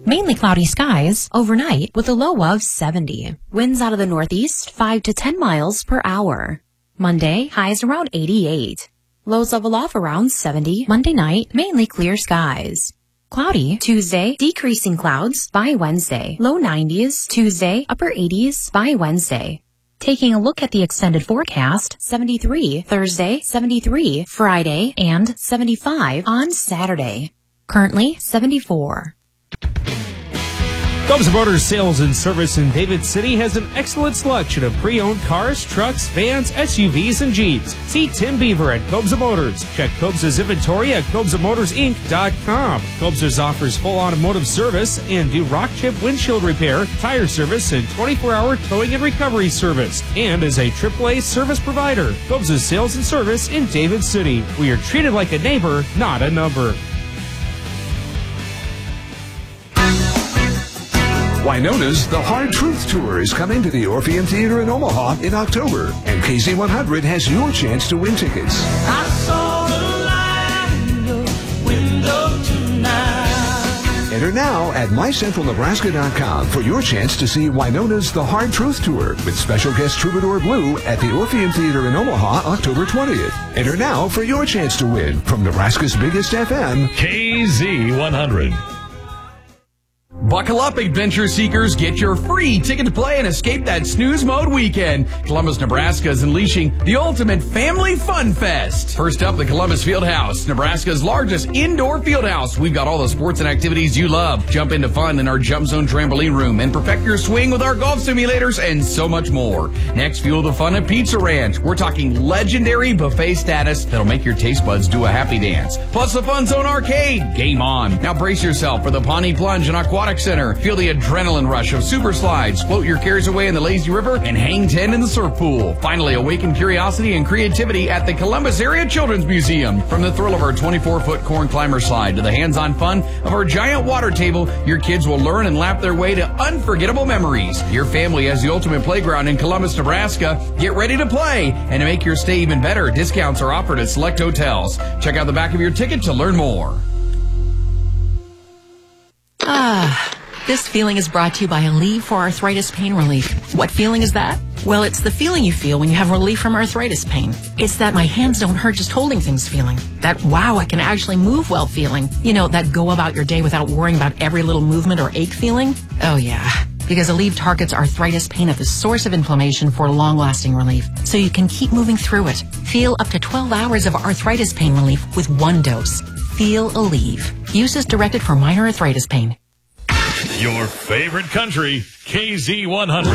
mainly cloudy skies overnight with a low of 70. Winds out of the northeast 5 to 10 miles per hour. Monday, highs around 88. Lows level off around 70. Monday night, mainly clear skies. Cloudy Tuesday, decreasing clouds by Wednesday. Low 90s Tuesday, upper 80s by Wednesday. Taking a look at the extended forecast, 73 Thursday, 73 Friday, and 75 on Saturday. Currently 74. Cobza Motors Sales and Service in David City has an excellent selection of pre-owned cars, trucks, vans, SUVs, and Jeeps. See Tim Beaver at Cobza Motors. Check Cobza's inventory at CobzaMotorsInc.com. Cobza's offers full automotive service and do rock chip windshield repair, tire service, and 24-hour towing and recovery service. And is a AAA service provider. Cobza's Sales and Service in David City. We are treated like a neighbor, not a number. Wynona's The Hard Truth Tour is coming to the Orpheum Theater in Omaha in October, and KZ100 has your chance to win tickets. I saw the light in your window tonight. Enter now at mycentralnebraska.com for your chance to see Wynona's The Hard Truth Tour with special guest Troubadour Blue at the Orpheum Theater in Omaha October 20th. Enter now for your chance to win from Nebraska's biggest FM, KZ100. Buckle up, adventure seekers. Get your free ticket to play and escape that snooze mode weekend. Columbus, Nebraska is unleashing the ultimate family fun fest. First up, the Columbus Fieldhouse, Nebraska's largest indoor fieldhouse. We've got all the sports and activities you love. Jump into fun in our Jump Zone trampoline room and perfect your swing with our golf simulators and so much more. Next, fuel the fun at Pizza Ranch. We're talking legendary buffet status that'll make your taste buds do a happy dance. Plus the Fun Zone Arcade. Game on. Now brace yourself for the Pawnee Plunge and Aquatic Center. Feel the adrenaline rush of super slides, float your cares away in the lazy river, and hang 10 in the surf pool. Finally, awaken curiosity and creativity at the Columbus Area Children's Museum. From the thrill of our 24-foot corn climber slide to the hands-on fun of our giant water table, your kids will learn and laugh their way to unforgettable memories. Your family has the ultimate playground in Columbus, Nebraska. Get ready to play, and to make your stay even better, discounts are offered at select hotels. Check out the back of your ticket to learn more. This feeling is brought to you by Aleve for Arthritis Pain Relief. What feeling is that? Well, it's the feeling you feel when you have relief from arthritis pain. It's that my hands don't hurt just holding things feeling. That, wow, I can actually move well feeling. You know, that go about your day without worrying about every little movement or ache feeling. Oh, yeah. Because Aleve targets arthritis pain at the source of inflammation for long-lasting relief, so you can keep moving through it. Feel up to 12 hours of arthritis pain relief with one dose. Feel Aleve. Use as directed for minor arthritis pain. Your favorite country, KZ100.